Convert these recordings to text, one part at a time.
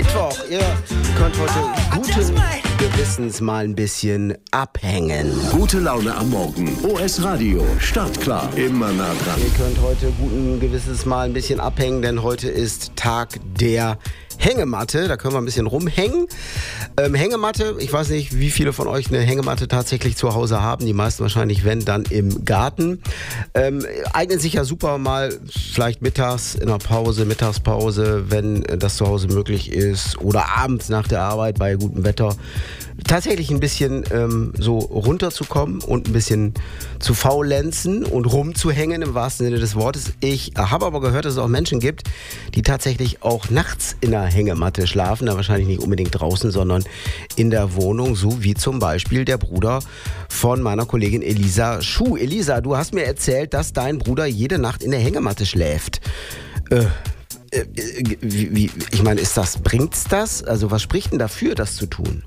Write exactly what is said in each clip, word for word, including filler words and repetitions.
Mittwoch. Ihr könnt heute guten Gewissens mal ein bisschen abhängen. Gute Laune am Morgen. O S Radio. Startklar. Immer nah dran. Ihr könnt heute guten Gewissens mal ein bisschen abhängen, denn heute ist Tag der Hängematte. Da können wir ein bisschen rumhängen. Ähm, Hängematte, ich weiß nicht, wie viele von euch eine Hängematte tatsächlich zu Hause haben. Die meisten wahrscheinlich, wenn, dann im Garten. Ähm, eignet sich ja super mal vielleicht mittags in der Pause, Mittagspause, wenn das zu Hause möglich ist. Oder abends nach der Arbeit bei gutem Wetter. Tatsächlich ein bisschen ähm, so runterzukommen und ein bisschen zu faulenzen und rumzuhängen im wahrsten Sinne des Wortes. Ich habe aber gehört, dass es auch Menschen gibt, die tatsächlich auch nachts in der Hängematte schlafen. Da wahrscheinlich nicht unbedingt draußen, sondern in der Wohnung. So wie zum Beispiel der Bruder von meiner Kollegin Elisa Schuh. Elisa, du hast mir erzählt, dass dein Bruder jede Nacht in der Hängematte schläft. Äh, äh, wie, wie, ich meine, ist das, bringt's das? Also was spricht denn dafür, das zu tun?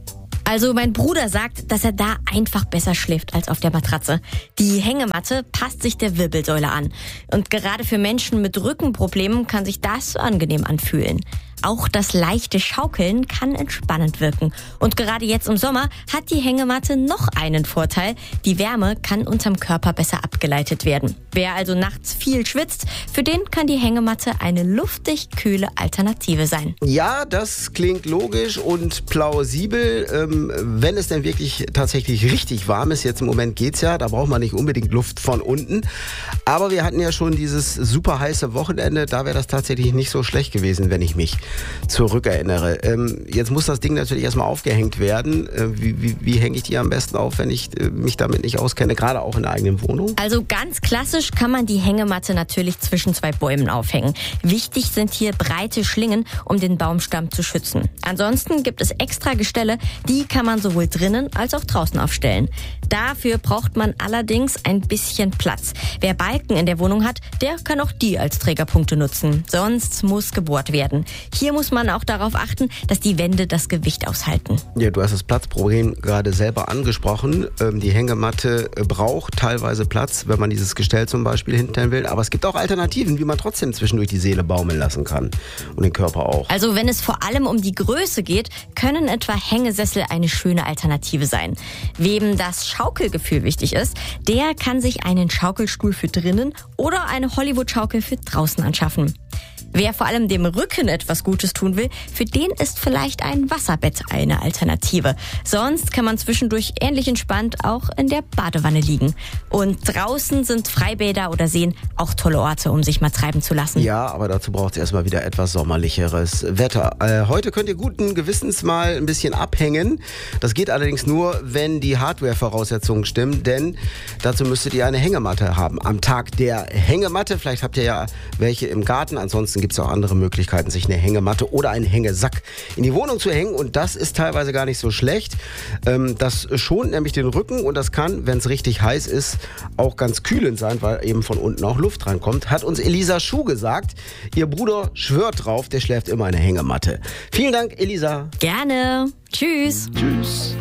Also mein Bruder sagt, dass er da einfach besser schläft als auf der Matratze. Die Hängematte passt sich der Wirbelsäule an. Und gerade für Menschen mit Rückenproblemen kann sich das angenehm anfühlen. Auch das leichte Schaukeln kann entspannend wirken. Und gerade jetzt im Sommer hat die Hängematte noch einen Vorteil. Die Wärme kann unterm Körper besser abgeleitet werden. Wer also nachts viel schwitzt, für den kann die Hängematte eine luftig kühle Alternative sein. Ja, das klingt logisch und plausibel. Ähm, wenn es denn wirklich tatsächlich richtig warm ist, jetzt im Moment geht's ja, da braucht man nicht unbedingt Luft von unten. Aber wir hatten ja schon dieses super heiße Wochenende, da wäre das tatsächlich nicht so schlecht gewesen, wenn ich mich zurückerinnere. Ähm, jetzt muss das Ding natürlich erstmal aufgehängt werden. Äh, wie, wie, wie hänge ich die am besten auf, wenn ich äh, mich damit nicht auskenne, gerade auch in der eigenen Wohnung? Also ganz klassisch kann man die Hängematte natürlich zwischen zwei Bäumen aufhängen. Wichtig sind hier breite Schlingen, um den Baumstamm zu schützen. Ansonsten gibt es extra Gestelle, die kann man sowohl drinnen als auch draußen aufstellen. Dafür braucht man allerdings ein bisschen Platz. Wer Balken in der Wohnung hat, der kann auch die als Trägerpunkte nutzen. Sonst muss gebohrt werden. Hier muss man auch darauf achten, dass die Wände das Gewicht aushalten. Ja, du hast das Platzproblem gerade selber angesprochen. Ähm, die Hängematte braucht teilweise Platz, wenn man dieses Gestell zum Beispiel hinstellen will. Aber es gibt auch Alternativen, wie man trotzdem zwischendurch die Seele baumeln lassen kann. Und den Körper auch. Also wenn es vor allem um die Größe geht, können etwa Hängesessel eine schöne Alternative sein. Wem das Schaukelgefühl wichtig ist, der kann sich einen Schaukelstuhl für drinnen oder eine Hollywood-Schaukel für draußen anschaffen. Wer vor allem dem Rücken etwas Gutes tun will, für den ist vielleicht ein Wasserbett eine Alternative. Sonst kann man zwischendurch ähnlich entspannt auch in der Badewanne liegen. Und draußen sind Freibäder oder Seen auch tolle Orte, um sich mal treiben zu lassen. Ja, aber dazu braucht es erstmal wieder etwas sommerlicheres Wetter. Äh, heute könnt ihr guten Gewissens mal ein bisschen abhängen. Das geht allerdings nur, wenn die Hardware-Voraussetzungen stimmen, denn dazu müsstet ihr eine Hängematte haben. Am Tag der Hängematte, vielleicht habt ihr ja welche im Garten, ansonsten gibt es auch andere Möglichkeiten, sich eine Hängematte oder einen Hängesack in die Wohnung zu hängen. Und das ist teilweise gar nicht so schlecht. Ähm, das schont nämlich den Rücken und das kann, wenn es richtig heiß ist, auch ganz kühlend sein, weil eben von unten auch Luft reinkommt. Hat uns Elisa Schuh gesagt. Ihr Bruder schwört drauf, der schläft immer in der Hängematte. Vielen Dank, Elisa. Gerne. Tschüss. Tschüss.